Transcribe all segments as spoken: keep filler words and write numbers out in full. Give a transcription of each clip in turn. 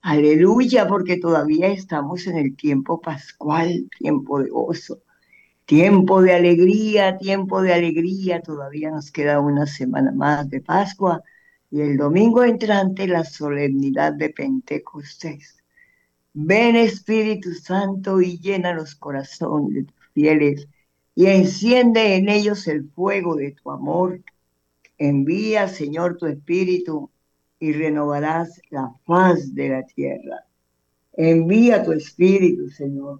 Aleluya, porque todavía estamos en el tiempo pascual, tiempo de gozo, tiempo de alegría, tiempo de alegría. Todavía nos queda una semana más de Pascua y el domingo entrante la solemnidad de Pentecostés. Ven Espíritu Santo y llena los corazones de tus fieles y enciende en ellos el fuego de tu amor. Envía, Señor, tu Espíritu y renovarás la faz de la tierra. Envía tu Espíritu, Señor.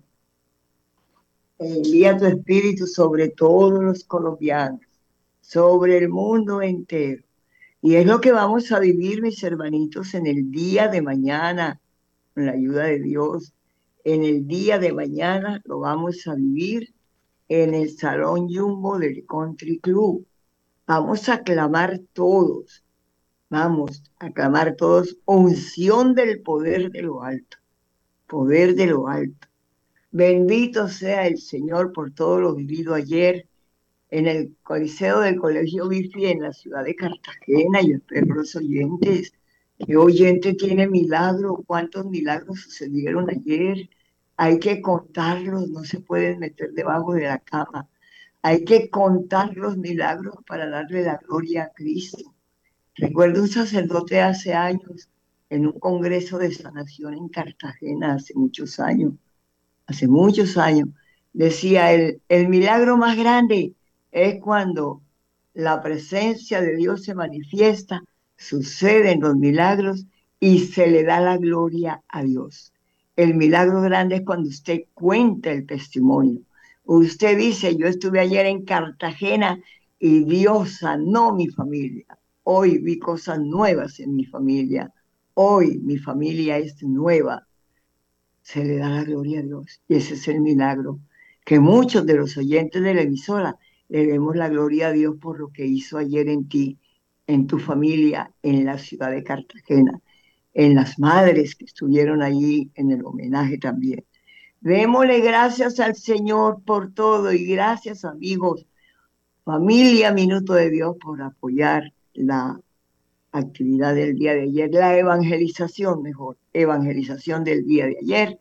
Envía tu Espíritu sobre todos los colombianos, sobre el mundo entero. Y es lo que vamos a vivir, mis hermanitos, en el día de mañana, con la ayuda de Dios. En el día de mañana lo vamos a vivir en el Salón Jumbo del Country Club. Vamos a clamar todos, vamos a clamar todos, unción del poder de lo alto, poder de lo alto. Bendito sea el Señor por todo lo vivido ayer en el Coliseo del Colegio Bifi en la ciudad de Cartagena. Yo espero los oyentes. ¿Qué oyente tiene milagro? ¿Cuántos milagros sucedieron ayer? Hay que contarlos, no se pueden meter debajo de la cama. Hay que contar los milagros para darle la gloria a Cristo. Recuerdo un sacerdote hace años en un congreso de sanación en Cartagena, hace muchos años, hace muchos años, decía, el, el milagro más grande es cuando la presencia de Dios se manifiesta, suceden los milagros y se le da la gloria a Dios. El milagro grande es cuando usted cuenta el testimonio. Usted dice, yo estuve ayer en Cartagena y Dios sanó mi familia. Hoy vi cosas nuevas en mi familia. Hoy mi familia es nueva, se le da la gloria a Dios. Y ese es el milagro, que muchos de los oyentes de la emisora le demos la gloria a Dios por lo que hizo ayer en ti, en tu familia, en la ciudad de Cartagena, en las madres que estuvieron allí en el homenaje también. Démosle gracias al Señor por todo y gracias, amigos, familia Minuto de Dios, por apoyar la actividad del día de ayer, la evangelización, mejor, evangelización del día de ayer,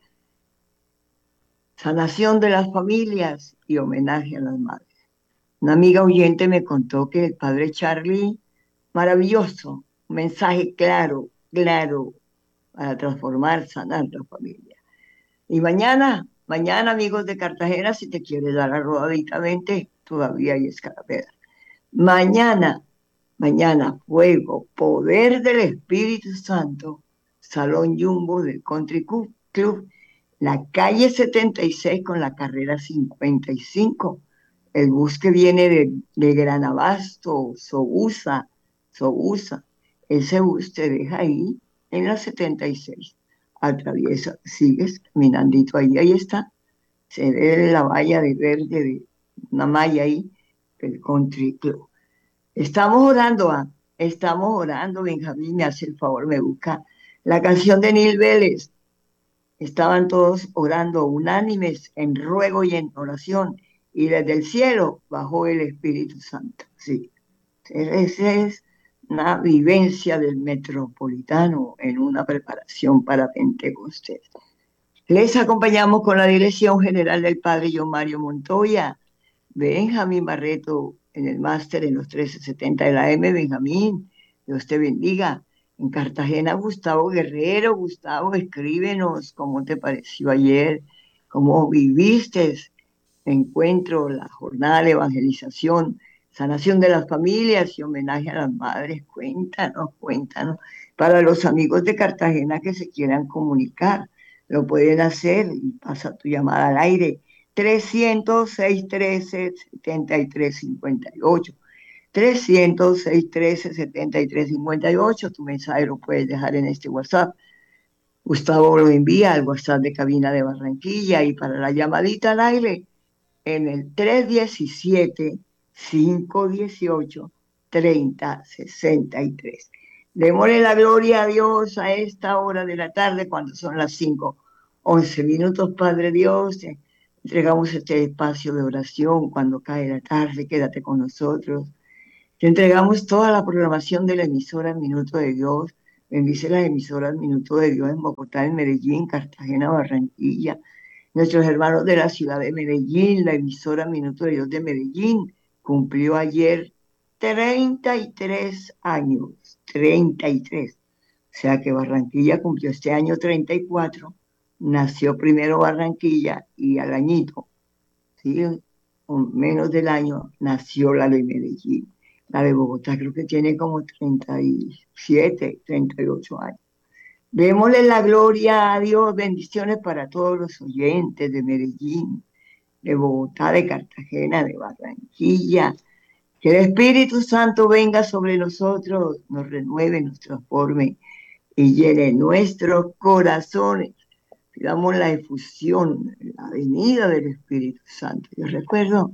sanación de las familias y homenaje a las madres. Una amiga oyente me contó que el padre Charlie, maravilloso, un mensaje claro, claro, para transformar, sanar la familia. Y mañana, mañana, amigos de Cartagena, si te quieres dar la rodadita, vente, todavía hay escarapela. Mañana, mañana, fuego, poder del Espíritu Santo, Salón Jumbo del Country Club, la calle setenta y seis con la carrera cincuenta y cinco. El bus que viene de, de Gran Abasto, Sogusa, Sogusa, ese bus te deja ahí en la setenta y seis. Atraviesa, sigues caminandito ahí, ahí está. Se ve la valla de verde, de una malla ahí, del Country Club. Estamos orando, ah, estamos orando, Benjamín, me hace el favor, me busca la canción de Nil Vélez. Estaban todos orando unánimes en ruego y en oración, y desde el cielo bajó el Espíritu Santo. Sí, esa es una vivencia del metropolitano en una preparación para Pentecostés. Les acompañamos con la dirección general del Padre John Mario Montoya, Benjamín Barreto en el máster en los trece setenta de la M. Benjamín, Dios te bendiga. En Cartagena, Gustavo Guerrero. Gustavo, escríbenos cómo te pareció ayer, cómo viviste el encuentro, la jornada de evangelización, sanación de las familias y homenaje a las madres. Cuéntanos, cuéntanos. Para los amigos de Cartagena que se quieran comunicar, lo pueden hacer y pasa tu llamada al aire trescientos, seiscientos trece, setenta y tres cincuenta y ocho. trescientos, seiscientos trece, setenta y tres cincuenta y ocho. Tu mensaje lo puedes dejar en este WhatsApp. Gustavo lo envía al WhatsApp de cabina de Barranquilla y para la llamadita al aire en el tres diecisiete, cinco dieciocho, treinta sesenta y tres. Démosle la gloria a Dios a esta hora de la tarde cuando son las cinco once minutos, Padre Dios. Entregamos este espacio de oración cuando cae la tarde, quédate con nosotros. Te entregamos toda la programación de la emisora Minuto de Dios, Bendice las emisoras Minuto de Dios en Bogotá, en Medellín, Cartagena, Barranquilla. Nuestros hermanos de la ciudad de Medellín, la emisora Minuto de Dios de Medellín, cumplió ayer treinta y tres años, treinta y tres. O sea que Barranquilla cumplió este año treinta y cuatro, nació primero Barranquilla y al añito, ¿sí? O menos del año, nació la de Medellín. La de Bogotá creo que tiene como treinta y siete, treinta y ocho años. Démosle la gloria a Dios, bendiciones para todos los oyentes de Medellín, de Bogotá, de Cartagena, de Barranquilla. Que el Espíritu Santo venga sobre nosotros, nos renueve, nos transforme y llene nuestros corazones. Pidamos la efusión, la venida del Espíritu Santo. Yo recuerdo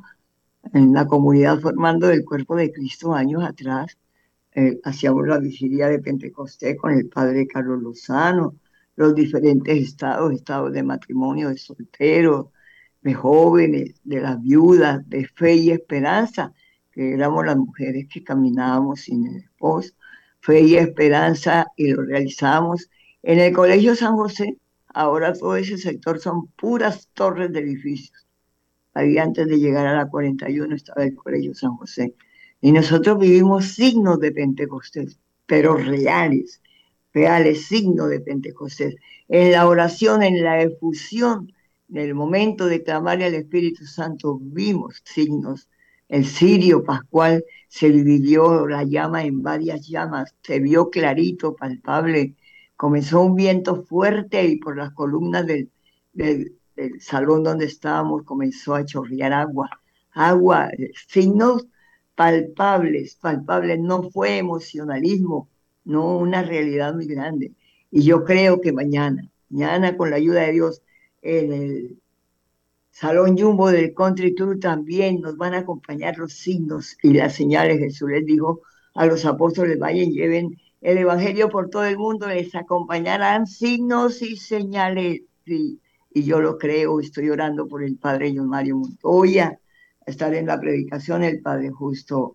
en la comunidad formando el cuerpo de Cristo años atrás, eh, hacíamos la vigilia de Pentecostés con el padre Carlos Lozano, los diferentes estados, estados de matrimonio, de solteros, de jóvenes, de las viudas, de fe y esperanza, que éramos las mujeres que caminábamos sin el esposo, fe y esperanza, y lo realizamos en el Colegio San José. Ahora todo ese sector son puras torres de edificios. Ahí antes de llegar a la cuarenta y uno estaba el Colegio San José. Y nosotros vivimos signos de Pentecostés, pero reales, reales signos de Pentecostés. En la oración, en la efusión, en el momento de clamar al Espíritu Santo, vimos signos. El cirio pascual se dividió la llama en varias llamas, se vio clarito, palpable. Comenzó un viento fuerte y por las columnas del, del, del salón donde estábamos comenzó a chorrear agua. Agua, signos palpables, palpables, no fue emocionalismo, no una realidad muy grande. Y yo creo que mañana, mañana con la ayuda de Dios, en el Salón Jumbo del Country Tour también nos van a acompañar los signos y las señales. Jesús les dijo a los apóstoles, vayan, lleven el Evangelio por todo el mundo, les acompañarán signos y señales. Sí, y yo lo creo, estoy orando por el Padre John Mario Montoya, estar en la predicación el Padre Justo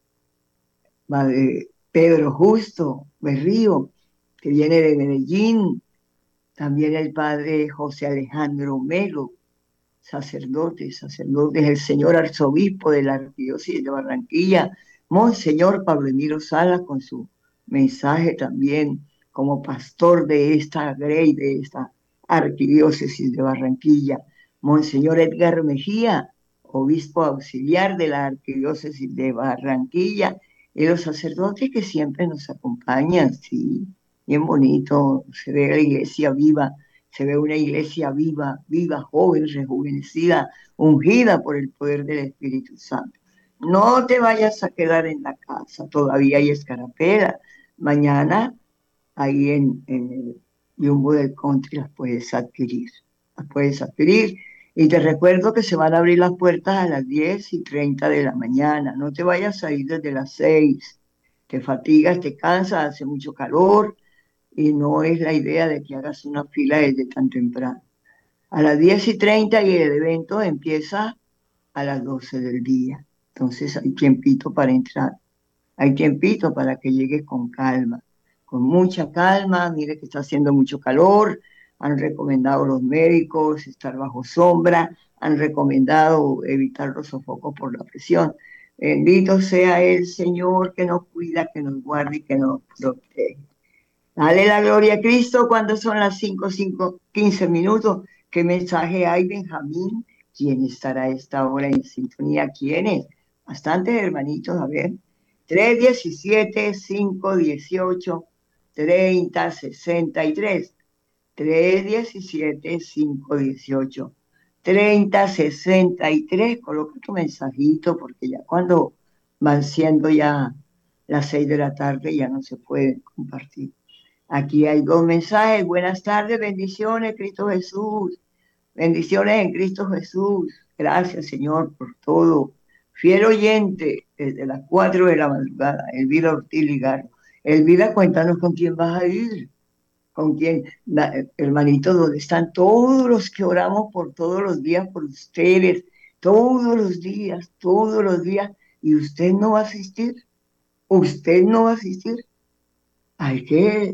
Padre Pedro Justo Berrío, que viene de Medellín, también el padre José Alejandro Melo, sacerdote, sacerdote, es el señor arzobispo de la arquidiócesis de Barranquilla, Monseñor Pablo Emilio Salas, con su mensaje también como pastor de esta grey, de esta arquidiócesis de Barranquilla, Monseñor Edgar Mejía, obispo auxiliar de la arquidiócesis de Barranquilla, y los sacerdotes que siempre nos acompañan, sí, bien bonito, se ve la iglesia viva, se ve una iglesia viva, viva, joven, rejuvenecida, ungida por el poder del Espíritu Santo. No te vayas a quedar en la casa, todavía hay escarapela. Mañana, ahí en, en el Jumbo del Country, las puedes adquirir. Las puedes adquirir. Y te recuerdo que se van a abrir las puertas a las diez y treinta de la mañana. No te vayas a ir desde las seis. Te fatigas, te cansas, hace mucho calor y no es la idea de que hagas una fila desde tan temprano. A las diez y treinta y el evento empieza a las doce del día. Entonces hay tiempito para entrar, hay tiempito para que llegues con calma, con mucha calma. Mire que está haciendo mucho calor, han recomendado los médicos estar bajo sombra, han recomendado evitar los sofocos por la presión. Bendito sea el Señor que nos cuida, que nos guarda y que nos protege. Dale la gloria a Cristo cuando son las cinco, cinco, quince minutos. ¿Qué mensaje hay, Benjamín? ¿Quién estará a esta hora en sintonía? ¿Quién es? Bastantes hermanitos, a ver. tres diecisiete, cinco dieciocho, treinta sesenta y tres. tres diecisiete, cinco dieciocho, treinta sesenta y tres. Coloca tu mensajito porque ya cuando van siendo ya las seis de la tarde ya no se pueden compartir. Aquí hay dos mensajes. Buenas tardes, bendiciones, Cristo Jesús. Bendiciones en Cristo Jesús. Gracias, Señor, por todo. Fiel oyente, desde las cuatro de la madrugada, Elvira Ortiz Ligaro. Elvira, cuéntanos con quién vas a ir. Con quién, hermanito, donde están todos los que oramos por todos los días por ustedes, todos los días, todos los días, y usted no va a asistir. Usted no va a asistir. Hay que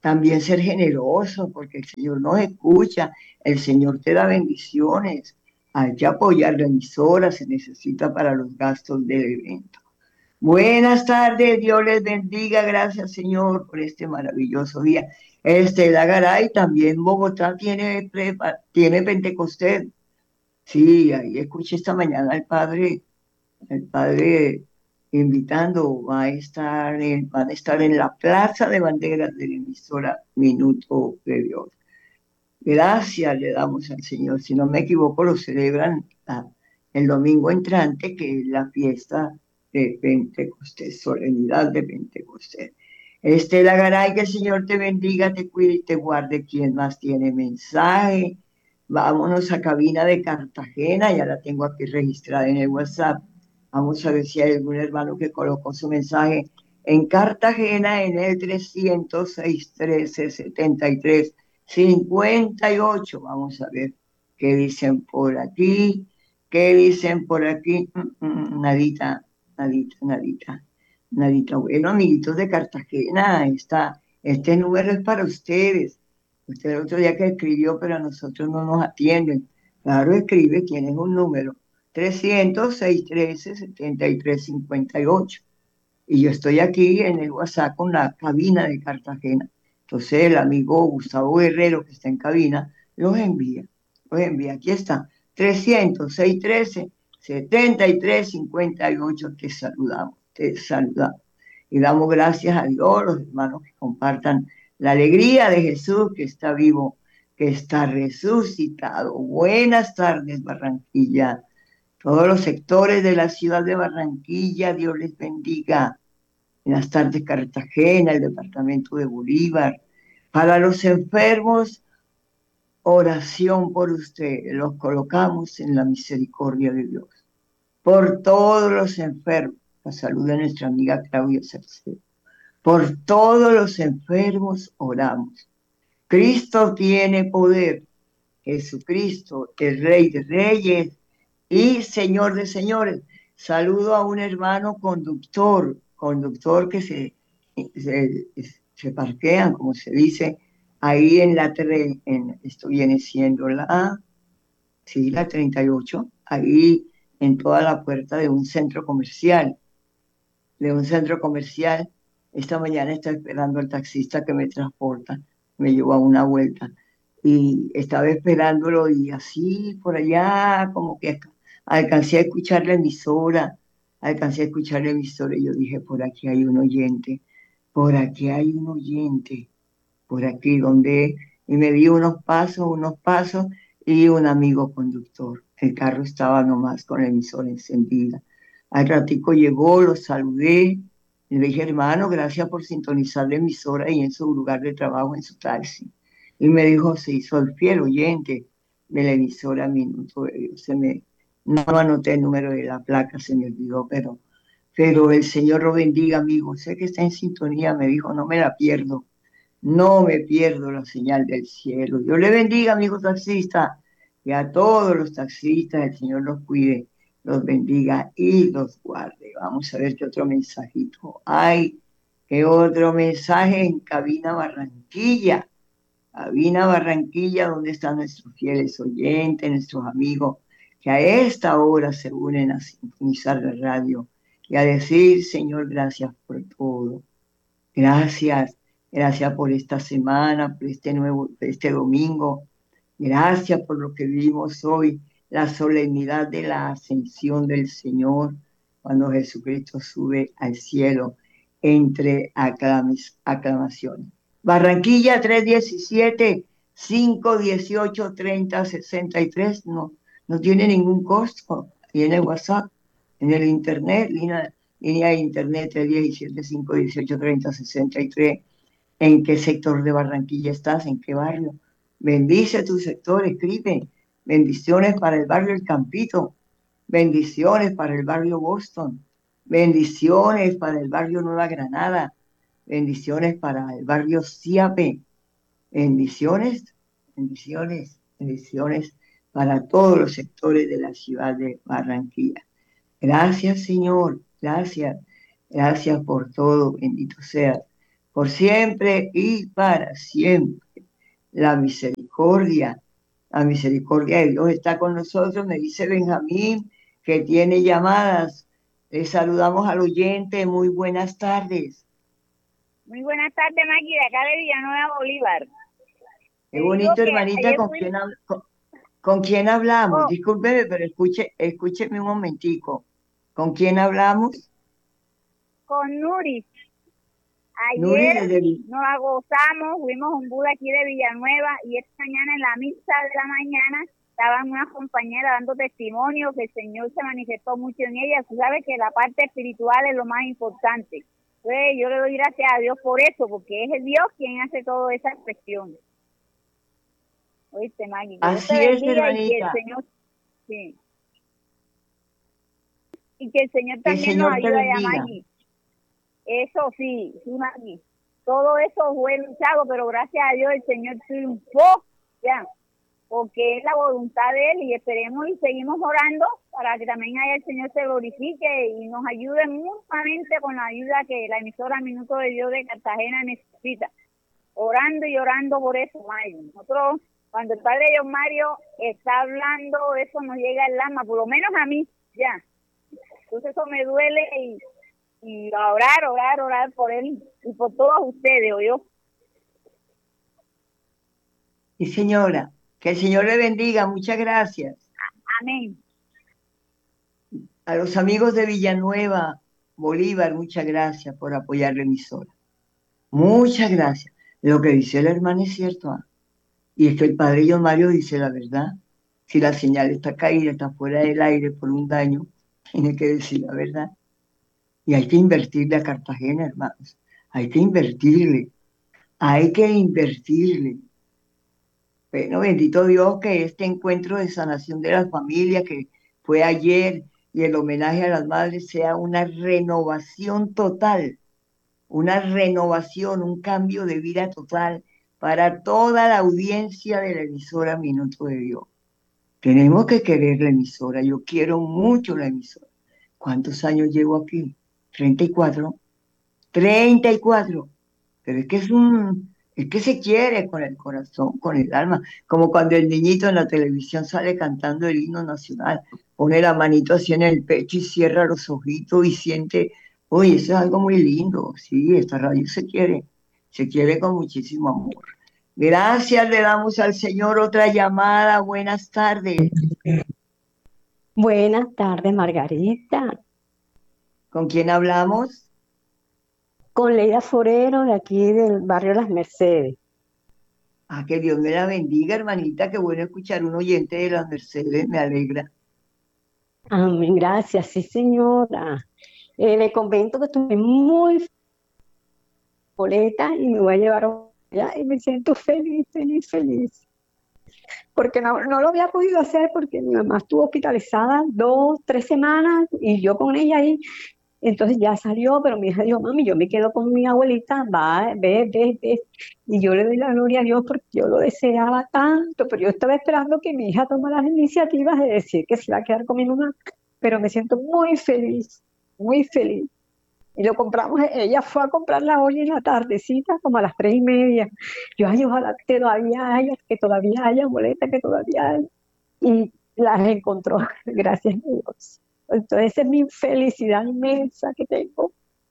También ser generoso, porque el Señor nos escucha, el Señor te da bendiciones. Hay que apoyar la emisora, se necesita para los gastos del evento. Buenas tardes, Dios les bendiga, gracias Señor por este maravilloso día. Estela Garay, también Bogotá tiene, prepa- tiene Pentecostés. Sí, ahí escuché esta mañana al padre, el padre invitando, va a estar en, van a estar en la Plaza de Banderas de la emisora Minuto de Dios. Gracias le damos al Señor. Si no me equivoco, lo celebran ah, el domingo entrante, que es la fiesta de Pentecostés, solemnidad de Pentecostés. Estela Garay, que el Señor te bendiga, te cuide y te guarde. ¿Quién más tiene mensaje? Vámonos a cabina de Cartagena, ya la tengo aquí registrada en el WhatsApp. Vamos a ver si hay algún hermano que colocó su mensaje en Cartagena en el trescientos seis trece setenta y tres cincuenta y ocho. Vamos a ver qué dicen por aquí, qué dicen por aquí. Mm, mm, nadita, nadita, nadita, nadita. Bueno, amiguitos de Cartagena, está, este número es para ustedes. Usted el otro día que escribió, pero a nosotros no nos atienden. Claro, escribe, tienes un número. trescientos seis trece setenta y tres cincuenta y ocho. Y yo estoy aquí en el WhatsApp con la cabina de Cartagena. Entonces el amigo Gustavo Guerrero, que está en cabina, los envía. Los envía. Aquí está. trescientos seis trece setenta y tres cincuenta y ocho. Te saludamos, te saludamos. Y damos gracias a Dios, los hermanos que compartan la alegría de Jesús, que está vivo, que está resucitado. Buenas tardes, Barranquilla. Todos los sectores de la ciudad de Barranquilla, Dios les bendiga. Buenas tardes, Cartagena, el departamento de Bolívar. Para los enfermos, oración por ustedes. Los colocamos en la misericordia de Dios. Por todos los enfermos. La salud de nuestra amiga Claudia Cercero. Por todos los enfermos oramos. Cristo tiene poder. Jesucristo, el Rey de Reyes y Señor de Señores. Saludo a un hermano conductor, conductor que se, se, se parquean, como se dice, ahí en la, en, esto viene siendo la, sí, la treinta y ocho, ahí en toda la puerta de un centro comercial, de un centro comercial. Esta mañana está esperando al taxista que me transporta, me llevó a una vuelta y estaba esperándolo y así por allá como que alcancé a escuchar la emisora, alcancé a escuchar la emisora y yo dije, por aquí hay un oyente, por aquí hay un oyente, por aquí donde, y me dio unos pasos, unos pasos y un amigo conductor. El carro estaba nomás con la emisora encendida. Al ratico llegó, lo saludé, y le dije, hermano, gracias por sintonizar la emisora y en su lugar de trabajo, en su taxi. Y me dijo, sí, soy fiel oyente de la emisora Minuto de Dios. Se me, no anoté el número de la placa, se me olvidó, pero, pero el Señor lo bendiga, amigo. Sé que está en sintonía, me dijo, no me la pierdo. No me pierdo la señal del cielo. Dios le bendiga, amigos taxistas, y a todos los taxistas, el Señor los cuide, los bendiga y los guarde. Vamos a ver qué otro mensajito hay. ¿Qué otro mensaje en Cabina Barranquilla? Cabina Barranquilla, donde están nuestros fieles oyentes, nuestros amigos, que a esta hora se unen a sintonizar la radio y a decir, Señor, gracias por todo. Gracias, gracias por esta semana, por este nuevo, por este domingo. Gracias por lo que vivimos hoy, la solemnidad de la ascensión del Señor, cuando Jesucristo sube al cielo entre aclames, aclamaciones. Barranquilla tres diecisiete, cinco dieciocho, treinta sesenta y tres, no, no tiene ningún costo. Y en el WhatsApp, en el internet, línea, línea de internet tres diecisiete, cinco dieciocho, treinta sesenta y tres. ¿En qué sector de Barranquilla estás? ¿En qué barrio? Bendice tu sector, escribe. Bendiciones para el barrio El Campito. Bendiciones para el barrio Boston. Bendiciones para el barrio Nueva Granada. Bendiciones para el barrio Siape. Bendiciones, bendiciones, bendiciones para todos los sectores de la ciudad de Barranquilla. Gracias, Señor. Gracias. Gracias por todo. Bendito sea. por siempre y para siempre. La misericordia, la misericordia de Dios está con nosotros, me dice Benjamín, que tiene llamadas. Les saludamos al oyente, muy buenas tardes. Muy buenas tardes, Maggie, de acá de Villanueva, Bolívar. Qué bonito, hermanita, ¿con quién, con, con quién hablamos? Oh, Discúlpeme, pero escuche, escúcheme un momentico. ¿Con quién hablamos? con Nuri. Nuri Ayer desde el... nos agotamos, fuimos a un Buda aquí de Villanueva y esta mañana en la misa de la mañana estaban unas compañeras dando testimonio que el Señor se manifestó mucho en ellas. Tú sabes que la parte espiritual es lo más importante. Entonces yo le doy gracias a Dios por eso, porque es el Dios quien hace toda esa expresión. Oíste, Maggie, que Dios te Así es, bendiga y que el hermanita. Señor, sí, y que el Señor Que el también nos Señor te ayude a bendiga. Maggie. Eso sí, sí, Maggie. Todo eso fue luchado, pero gracias a Dios el Señor triunfó, ya, porque es la voluntad de Él y esperemos y seguimos orando para que también haya el Señor se glorifique y nos ayude mutuamente con la ayuda que la emisora Minuto de Dios de Cartagena necesita. Orando y orando por eso, Mario. Nosotros, cuando el Padre John Mario está hablando, eso nos llega al alma, por lo menos a mí, ya. Entonces eso me duele y y a orar, orar, orar por él y por todos ustedes, ¿oyó? Sí, señora. Que el Señor le bendiga. Muchas gracias. Amén. A los amigos de Villanueva, Bolívar, muchas gracias por apoyar la emisora. Muchas gracias. Lo que dice la hermana es cierto. ¿Ah? Y es que el padre John Mario dice la verdad. Si la señal está caída, está fuera del aire por un daño, tiene que decir la verdad. Y hay que invertirle a Cartagena, hermanos. Hay que invertirle. Hay que invertirle. Bueno, bendito Dios que este encuentro de sanación de las familias que fue ayer y el homenaje a las madres sea una renovación total, una renovación, un cambio de vida total para toda la audiencia de la emisora Minuto de Dios. Tenemos que querer la emisora. Yo quiero mucho la emisora. ¿Cuántos años llevo aquí? Treinta y cuatro. Treinta y cuatro. Pero es que es un, es que se quiere con el corazón, con el alma, como cuando el niñito en la televisión sale cantando el himno nacional, pone la manito así en el pecho y cierra los ojitos y siente, oye, eso es algo muy lindo, sí, esta radio se quiere, se quiere con muchísimo amor. Gracias, le damos al Señor otra llamada, buenas tardes. Buenas tardes, Margarita. ¿Con quién hablamos? Con Leida Forero, de aquí del barrio Las Mercedes. Ah, que Dios me la bendiga, hermanita, qué bueno escuchar un oyente de las Mercedes, me alegra. Amén, gracias, sí, señora. Eh, le comento que estoy muy boleta y me voy a llevar allá y me siento feliz, feliz, feliz. Porque no, no lo había podido hacer porque mi mamá estuvo hospitalizada dos, tres semanas y yo con ella ahí. Entonces ya salió, pero mi hija dijo, mami, yo me quedo con mi abuelita, va, ve, ve, ve. Y yo le doy la gloria a Dios porque yo lo deseaba tanto, pero yo estaba esperando que mi hija tomara las iniciativas de decir que se iba a quedar con mi mamá. Pero me siento muy feliz, muy feliz. Y lo compramos, ella fue a comprarla hoy en la tardecita, como a las tres y media. Yo, ay, ojalá que todavía haya, que todavía haya boletas, que todavía haya. Y las encontró, gracias a Dios. Entonces esa es mi felicidad inmensa que tengo.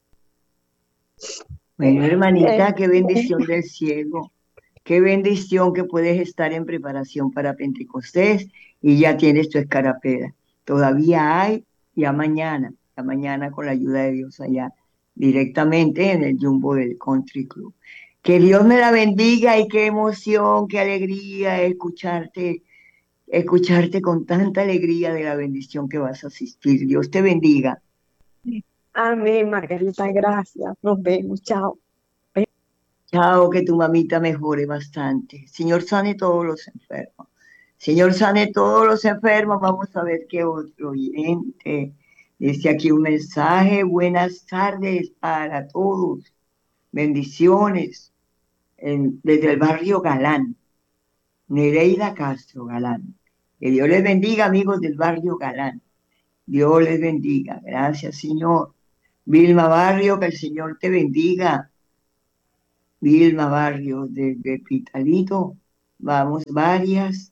Bueno, Eh, hermanita, qué bendición del cielo. Qué bendición que puedes estar en preparación para Pentecostés y ya tienes tu escarapela. Todavía hay, ya mañana, ya mañana con la ayuda de Dios allá, directamente en el Jumbo del Country Club. Que Dios me la bendiga y qué emoción, qué alegría escucharte, escucharte con tanta alegría de la bendición que vas a asistir. Dios te bendiga. Amén, Margarita, gracias. Nos vemos, chao. Chao, que tu mamita mejore bastante. Señor, sane todos los enfermos. Señor, sane todos los enfermos. Vamos a ver qué otro oyente. Dice aquí un mensaje. Buenas tardes para todos. Bendiciones. En- desde el barrio Galán. Nereida Castro Galán. Que Dios les bendiga, amigos del barrio Galán. Dios les bendiga. Gracias, Señor. Vilma Barrio, que el Señor te bendiga. Vilma Barrios, desde Pitalito. Vamos varias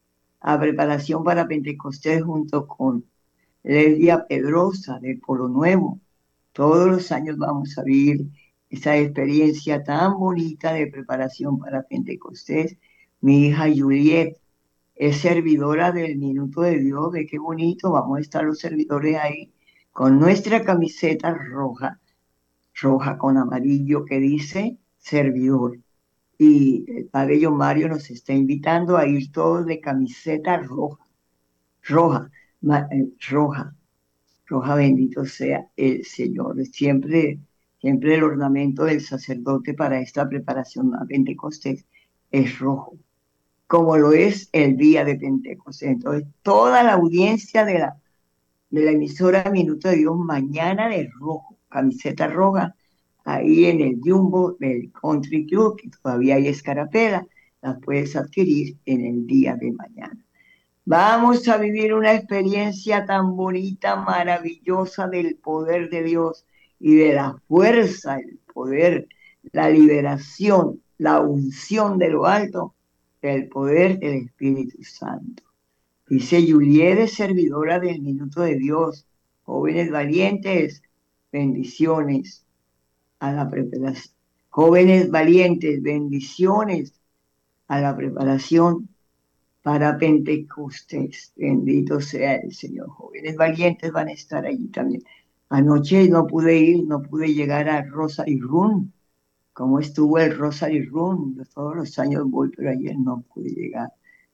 a preparación para Pentecostés junto con Leslia Pedrosa del Polo Nuevo. Todos los años vamos a vivir esa experiencia tan bonita de preparación para Pentecostés. Mi hija Juliet es servidora del Minuto de Dios. Ve qué bonito, vamos a estar los servidores ahí con nuestra camiseta roja, roja con amarillo que dice servidor. Y el padre John Mario nos está invitando a ir todos de camiseta roja, roja, eh, roja, roja, bendito sea el Señor. Siempre, siempre el ornamento del sacerdote para esta preparación a Pentecostés es rojo, como lo es el día de Pentecostés. Entonces, toda la audiencia de la, de la emisora Minuto de Dios, mañana de rojo, camiseta roja, ahí en el Jumbo del Country Club, que todavía hay escarapela, las puedes adquirir en el día de mañana. Vamos a vivir una experiencia tan bonita, maravillosa del poder de Dios y de la fuerza, el poder, la liberación, la unción de lo alto, del poder del Espíritu Santo. Dice Juliet, servidora del Minuto de Dios. Jóvenes valientes, bendiciones a la preparación. Jóvenes valientes, bendiciones a la preparación para Pentecostés. Bendito sea el Señor. Jóvenes valientes van a estar allí también. Anoche no pude ir, no pude llegar a Rosary Room. ¿Cómo estuvo el Rosary Room? Yo todos los años voy, pero ayer no pude llegar.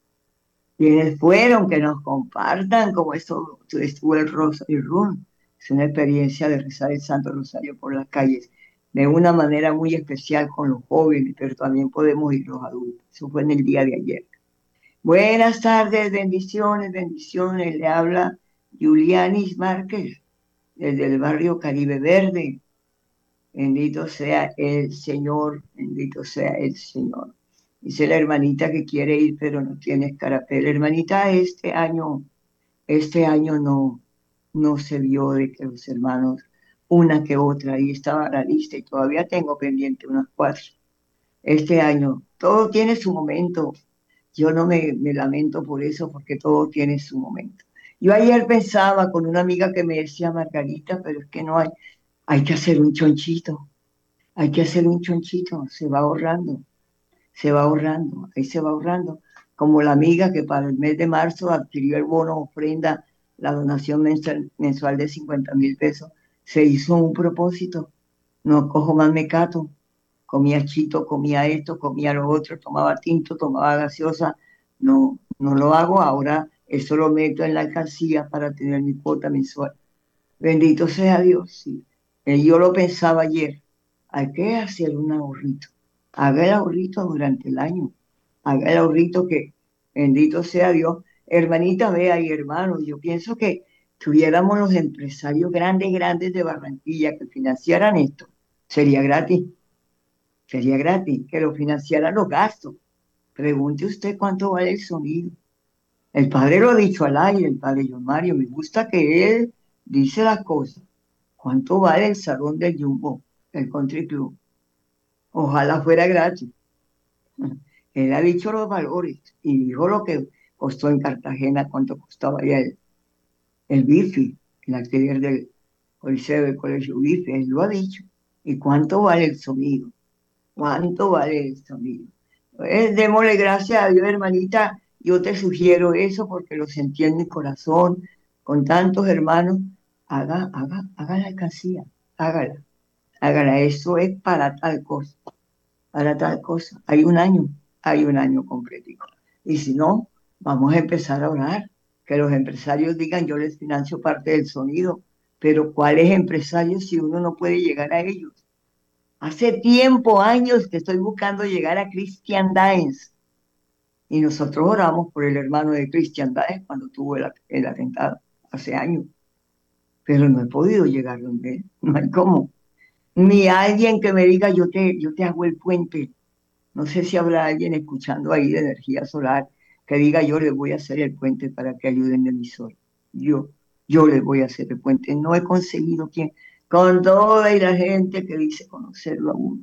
Quienes fueron, que nos compartan cómo estuvo, estuvo el Rosary Room. Es una experiencia de rezar el Santo Rosario por las calles de una manera muy especial con los jóvenes, pero también podemos ir los adultos. Eso fue en el día de ayer. Buenas tardes, bendiciones, bendiciones. Le habla Julianis Márquez, desde el barrio Caribe Verde. Bendito sea el Señor, bendito sea el Señor. Dice la hermanita que quiere ir, pero no tiene escarapela. Hermanita, este año, este año no, no se vio de que los hermanos, una que otra, ahí estaba la lista y todavía tengo pendiente unas cuatro. Este año, todo tiene su momento. Yo no me, me lamento por eso, porque todo tiene su momento. Yo ayer pensaba con una amiga que me decía, Margarita, pero es que no hay, hay que hacer un chonchito, hay que hacer un chonchito, se va ahorrando, se va ahorrando, ahí se va ahorrando. Como la amiga que para el mes de marzo adquirió el bono ofrenda, la donación mensual, mensual de cincuenta mil pesos, se hizo un propósito, no cojo más mecato. Comía chito, comía esto, comía lo otro, tomaba tinto, tomaba gaseosa. No, no lo hago ahora, eso lo meto en la alcancía para tener mi cuota mensual. Bendito sea Dios, sí. Eh, Yo lo pensaba ayer, hay que hacer un ahorrito. Haga el ahorrito durante el año. Haga el ahorrito que, bendito sea Dios. Hermanita, vea y hermanos, yo pienso que tuviéramos los empresarios grandes, grandes de Barranquilla que financiaran esto. Sería gratis. Sería gratis que lo financiaran los gastos. Pregunte usted cuánto vale el sonido. El padre lo ha dicho al aire, el padre John Mario. Me gusta que él dice las cosas. ¿Cuánto vale el salón del Jumbo, el Country Club? Ojalá fuera gratis. Él ha dicho los valores y dijo lo que costó en Cartagena, cuánto costaba ya el, el bifi, el alquiler del Coliseo del Colegio bifi. Él lo ha dicho. ¿Y cuánto vale el sonido? ¿Cuánto vale el sonido? Pues, démosle gracias a Dios, hermanita. Yo te sugiero eso porque lo sentí en mi corazón con tantos hermanos. Haga, haga, haga la alcancía, hágala, hágala. Eso es para tal cosa, para tal cosa. Hay un año, hay un año completico. Y si no, vamos a empezar a orar. Que los empresarios digan, yo les financio parte del sonido. Pero ¿cuáles empresarios si uno no puede llegar a ellos? Hace tiempo, años, que estoy buscando llegar a Christian Dance. Y nosotros oramos por el hermano de Christian Dance cuando tuvo el, el atentado, hace años. Pero no he podido llegar donde él. No hay cómo. Ni alguien que me diga, yo te, yo te hago el puente. No sé si habrá alguien escuchando ahí de energía solar que diga, yo les voy a hacer el puente para que ayuden el emisor. Yo, yo les voy a hacer el puente. No he conseguido quien, con toda y la gente que dice conocerlo aún.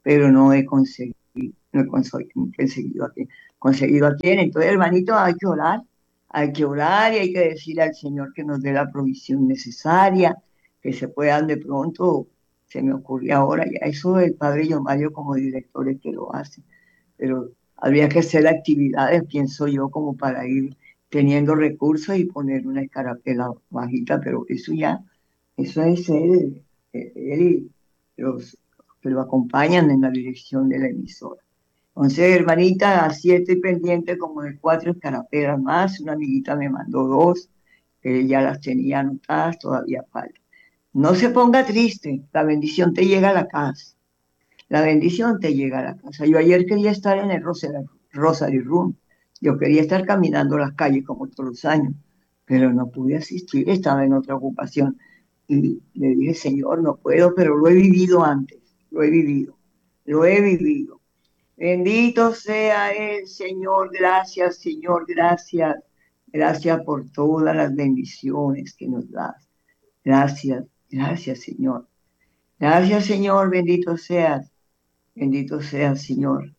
pero no he conseguido, no he conseguido a quién, conseguido a quién. Entonces, hermanito, hay que orar, hay que orar y hay que decirle al Señor que nos dé la provisión necesaria, que se puedan de pronto, se me ocurrió ahora, ya eso el padre John Mario como director es que lo hace, pero habría que hacer actividades, pienso yo, como para ir teniendo recursos y poner una escarapela bajita, pero eso ya, eso es él, él y los que lo acompañan en la dirección de la emisora. Entonces, hermanita, así estoy pendiente como de cuatro escarapelas más, una amiguita me mandó dos, que ya las tenía anotadas, todavía falta. No se ponga triste, la bendición te llega a la casa. La bendición te llega a la casa. Yo ayer quería estar en el Rosary, Rosary Room. Yo quería estar caminando las calles como todos los años, pero no pude asistir, estaba en otra ocupación. Y le dije, Señor, no puedo, pero lo he vivido antes, lo he vivido, lo he vivido. Bendito sea el Señor, gracias, Señor, gracias. Gracias por todas las bendiciones que nos das. Gracias, gracias, Señor. Gracias, Señor, bendito seas. Bendito seas, Señor.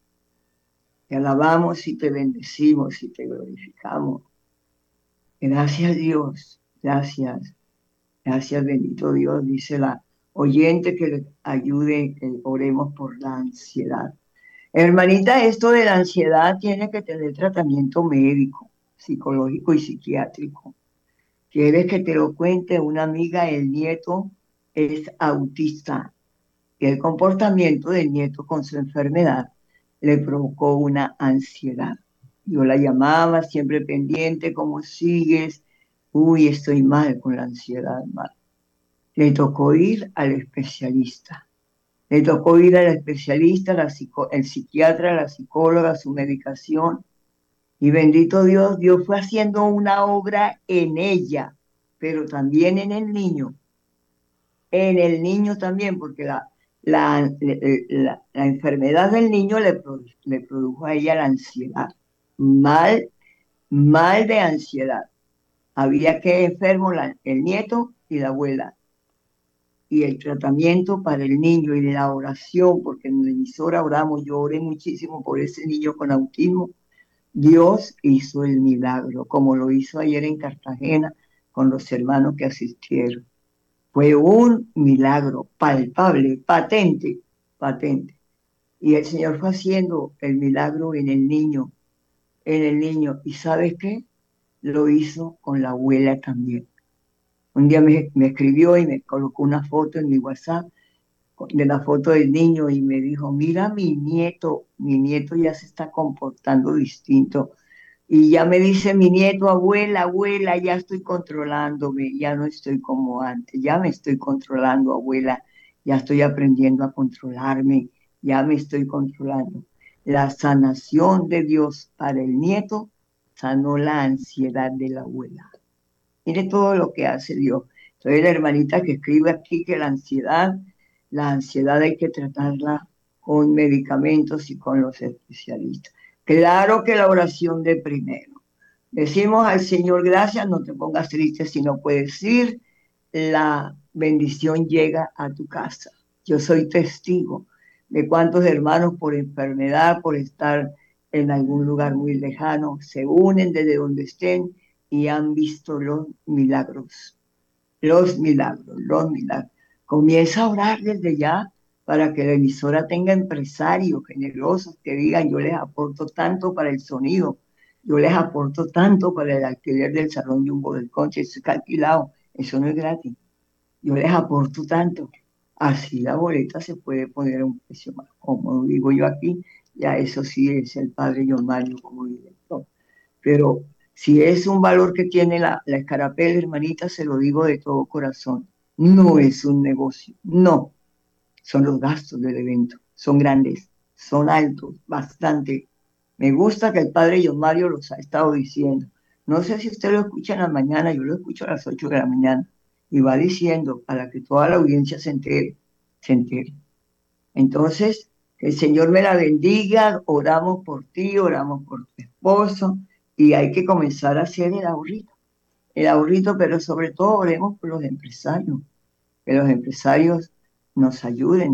Te alabamos y te bendecimos y te glorificamos. Gracias, Dios. Gracias. Gracias, bendito Dios. Dice la oyente que le ayude, que oremos por la ansiedad. Hermanita, esto de la ansiedad tiene que tener tratamiento médico, psicológico y psiquiátrico. ¿Quieres que te lo cuente? Una amiga, el nieto es autista. Y el comportamiento del nieto con su enfermedad le provocó una ansiedad. Yo la llamaba siempre pendiente, ¿cómo sigues? Uy, estoy mal con la ansiedad, mal. Le tocó ir al especialista. Le tocó ir al especialista, la psico, el psiquiatra, la psicóloga, su medicación. Y bendito Dios, Dios fue haciendo una obra en ella, pero también en el niño. En el niño también, porque la, la, la, la enfermedad del niño le, produ, le produjo a ella la ansiedad. Mal, mal de ansiedad. Había que enfermo la, el nieto y la abuela. Y el tratamiento para el niño y la oración, porque en la emisora oramos, yo oré muchísimo por ese niño con autismo. Dios hizo el milagro, como lo hizo ayer en Cartagena con los hermanos que asistieron. Fue un milagro palpable, patente, patente. Y el Señor fue haciendo el milagro en el niño, en el niño. ¿Y sabes qué? Lo hizo con la abuela también. Un día me, me escribió y me colocó una foto en mi WhatsApp de la foto del niño y me dijo, mira mi nieto, mi nieto ya se está comportando distinto. Y ya me dice mi nieto, abuela, abuela, ya estoy controlándome, ya no estoy como antes, ya me estoy controlando, abuela, ya estoy aprendiendo a controlarme, ya me estoy controlando. La sanación de Dios para el nieto sanó la ansiedad de la abuela. Mire todo lo que hace Dios. Entonces la hermanita que escribe aquí que la ansiedad, la ansiedad hay que tratarla con medicamentos y con los especialistas. Claro que la oración de primero. Decimos al Señor, gracias, no te pongas triste si no puedes ir. La bendición llega a tu casa. Yo soy testigo de cuántos hermanos por enfermedad, por estar en algún lugar muy lejano, se unen desde donde estén y han visto los milagros. Los milagros, los milagros. Comienza a orar desde ya para que la emisora tenga empresarios generosos que digan, yo les aporto tanto para el sonido, yo les aporto tanto para el alquiler del salón Jumbo del Conche, eso es alquilado, eso no es gratis. Yo les aporto tanto. Así la boleta se puede poner a un precio más cómodo, digo yo aquí, ya eso sí es el padre John Mario como director. Pero si es un valor que tiene la, la escarapela, hermanita, se lo digo de todo corazón, no es un negocio, no. Son los gastos del evento, son grandes, son altos, bastante. Me gusta que el padre John Mario los ha estado diciendo. No sé si usted lo escucha en la mañana, yo lo escucho a las ocho de la mañana, y va diciendo para que toda la audiencia se entere, se entere. Entonces, que el Señor me la bendiga, oramos por ti, oramos por tu esposo, y hay que comenzar a hacer el ahorrito, el ahorrito, pero sobre todo oremos por los empresarios, que los empresarios nos ayuden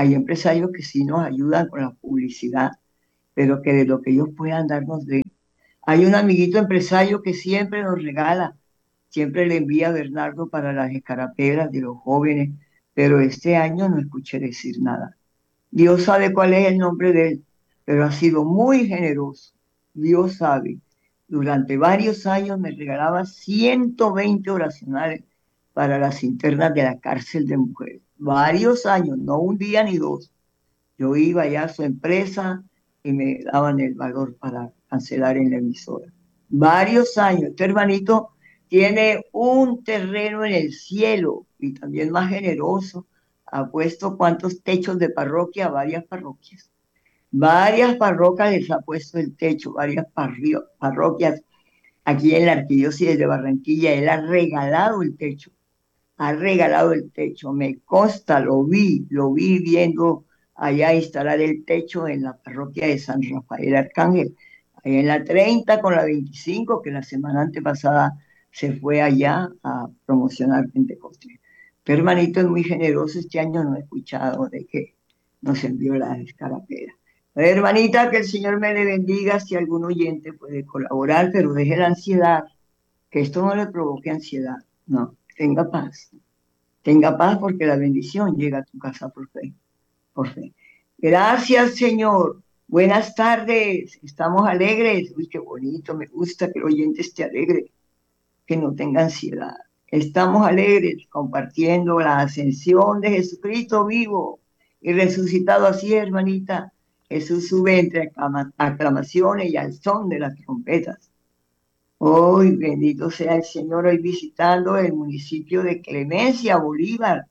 Hay empresarios que sí nos ayudan con la publicidad, pero que de lo que ellos puedan darnos de... Hay un amiguito empresario que siempre nos regala, siempre le envía a Bernardo para las escarapelas de los jóvenes, pero este año no escuché decir nada. Dios sabe cuál es el nombre de él, pero ha sido muy generoso. Dios sabe. Durante varios años me regalaba ciento veinte oracionales para las internas de la cárcel de mujeres. Varios años, no un día ni dos. Yo iba allá a su empresa y me daban el valor para cancelar en la emisora. Varios años. Este hermanito tiene un terreno en el cielo y también más generoso. Ha puesto cuántos techos de parroquia a varias parroquias. Varias parroquias les ha puesto el techo, varias parroquias aquí en la arquidiócesis de Barranquilla. Él ha regalado el techo, ha regalado el techo. Me consta, lo vi, lo vi viendo allá instalar el techo en la parroquia de San Rafael Arcángel, allá en la treinta con la veinticinco, que la semana antepasada se fue allá a promocionar Pentecostés. Tu hermanito es muy generoso, este año no he escuchado de que nos envió la escarapela. Hermanita, que el Señor me le bendiga. Si algún oyente puede colaborar, pero deje la ansiedad, que esto no le provoque ansiedad, no, tenga paz. Tenga paz porque la bendición llega a tu casa por fe, por fe. Gracias, Señor. Buenas tardes. Estamos alegres. Uy, qué bonito. Me gusta que el oyente esté alegre, que no tenga ansiedad. Estamos alegres compartiendo la ascensión de Jesucristo vivo y resucitado. Así, hermanita. Jesús sube entre aclamaciones y al son de las trompetas. Hoy, bendito sea el Señor, hoy visitando el municipio de Clemencia, Bolívar.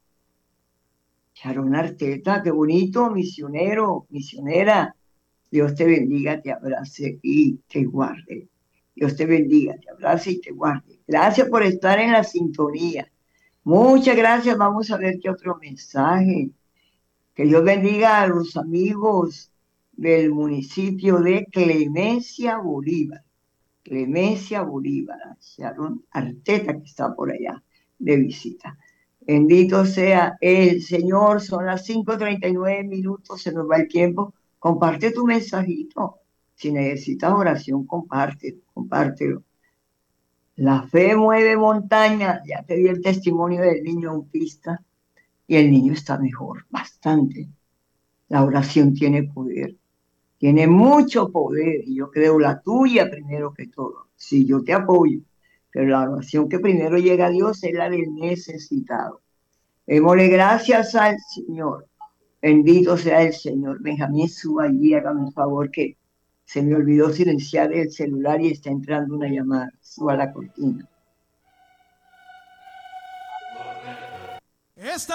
Sharon Arteta, qué bonito, misionero, misionera. Dios te bendiga, te abrace y te guarde. Dios te bendiga, te abrace y te guarde. Gracias por estar en la sintonía. Muchas gracias. Vamos a ver qué otro mensaje. Que Dios bendiga a los amigos del municipio de Clemencia, Bolívar. Clemencia, Bolívar. Sharon Arteta, que está por allá de visita. Bendito sea el Señor. Son las cinco treinta y nueve minutos, se nos va el tiempo. Comparte tu mensajito. Si necesitas oración, compártelo, compártelo. La fe mueve montañas. Ya te di el testimonio del niño autista y el niño está mejor, bastante. La oración tiene poder, tiene mucho poder y yo creo la tuya primero que todo. Sí, yo te apoyo, pero la oración que primero llega a Dios es la del necesitado. Démosle gracias al Señor. Bendito sea el Señor. Benjamín, suba allí, hágame un favor que se me olvidó silenciar el celular y está entrando una llamada. Suba la cortina.